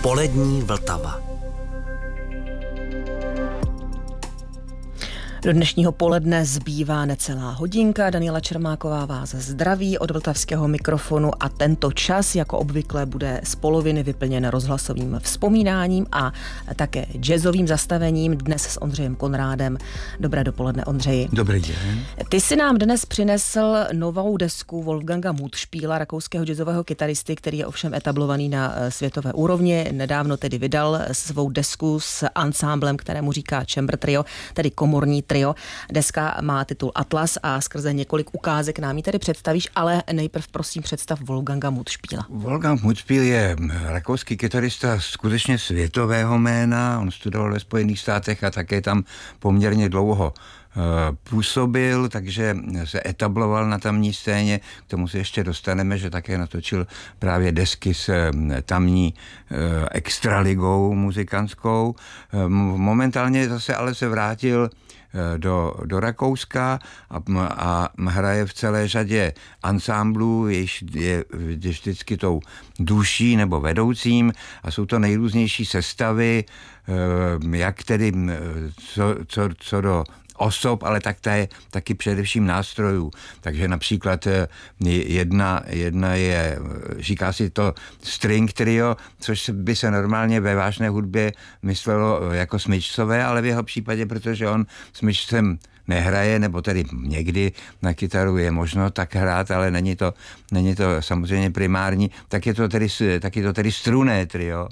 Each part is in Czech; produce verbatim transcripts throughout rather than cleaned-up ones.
Polední Vltava. Do dnešního poledne zbývá necelá hodinka. Daniela Čermáková vás zdraví od vltavského mikrofonu a tento čas, jako obvykle, bude z poloviny vyplněn rozhlasovým vzpomínáním a také jazzovým zastavením. Dnes s Ondřejem Konrádem. Dobré dopoledne, Ondřeji. Dobrý den. Ty si nám dnes přinesl novou desku Wolfganga Mutspiela, rakouského jazzového kytaristy, který je ovšem etablovaný na světové úrovni. Nedávno tedy vydal svou desku s ansámblem, kterému říká Chamber Trio, tedy komorní trio. Deska má titul Atlas a skrze několik ukázek nám ji tedy představíš, ale nejprv prosím představ Wolfganga Mutspiela. Wolfgang Mutspiel je rakouský kytarista skutečně světového jména. On studoval ve Spojených státech a také tam poměrně dlouho působil, takže se etabloval na tamní scéně. K tomu se ještě dostaneme, že také natočil právě desky s tamní extraligou muzikantskou. Momentálně zase ale se vrátil do, do Rakouska a, a hraje v celé řadě ansámblů, jež je vždycky tou duší nebo vedoucím a jsou to nejrůznější sestavy, jak tedy co, co, co do osob, ale tak to je taky především nástrojů. Takže například jedna, jedna je, říká si to string trio, což by se normálně ve vážné hudbě myslelo jako smyčcové, ale v jeho případě, protože on smyčcem nehraje, nebo tedy někdy na kytaru je možno tak hrát, ale není to, není to samozřejmě primární, tak je to tedy, tak je to tedy strunné trio,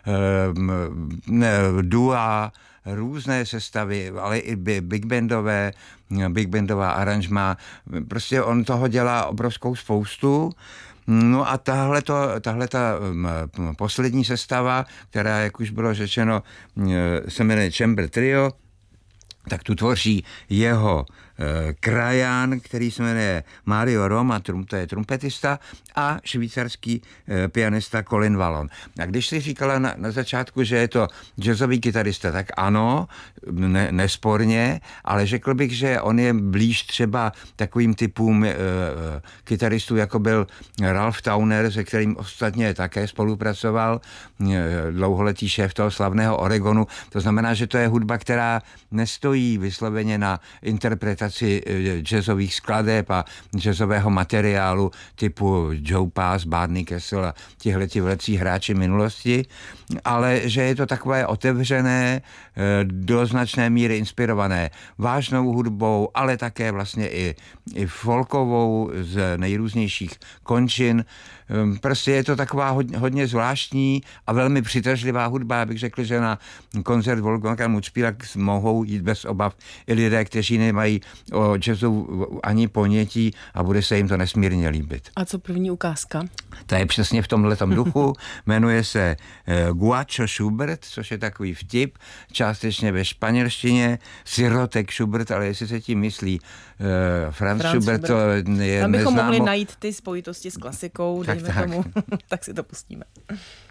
dua, různé sestavy, ale i big bandové, big bandová aranžma. Prostě on toho dělá obrovskou spoustu. No a tahle ta poslední sestava, která, jak už bylo řečeno, se jmenuje Chamber Trio, tak tu tvoří jeho krajan, který se jmenuje Mario Roma, to je trumpetista, a švýcarský pianista Colin Wallon. A když jsi říkala na, na začátku, že je to jazzový kytarista, tak ano, ne, nesporně, ale řekl bych, že on je blíž třeba takovým typům e, kytaristů, jako byl Ralph Towner, se kterým ostatně také spolupracoval, e, dlouholetý šéf toho slavného Oregonu. To znamená, že to je hudba, která nestojí vysloveně na interpretaci jazzových skladeb a jazzového materiálu typu Joe Pass, Barney Kessel a tihleti velcí hráči minulosti, ale že je to takové otevřené, do značné míry inspirované vážnou hudbou, ale také vlastně i, i folkovou z nejrůznějších končin. Prostě je to taková hodně, hodně zvláštní a velmi přitažlivá hudba. Já bych řekl, že na koncert Wolfganga Mutspiela mohou jít bez obav i lidé, kteří nemají o jazzu ani ponětí a bude se jim to nesmírně líbit. A co první ukázka? To je přesně v tomhletom duchu. Jmenuje se Guacho Schubert, což je takový vtip, částečně ve španělštině, sirotek Schubert, ale jestli se tím myslí uh, Franz, Franz Schubert, Schubert, to je tam bychom neznámo. mohli najít ty spojitosti s klasikou, tak, dejme tak. tomu, tak si to pustíme.